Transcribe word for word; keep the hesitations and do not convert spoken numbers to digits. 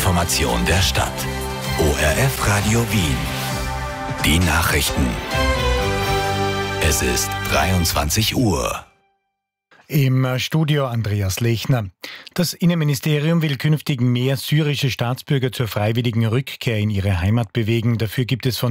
Information der Stadt. O R F Radio Wien. Die Nachrichten. Es ist dreiundzwanzig Uhr. Im Studio Andreas Lechner. Das Innenministerium will künftig mehr syrische Staatsbürger zur freiwilligen Rückkehr in ihre Heimat bewegen. Dafür gibt es von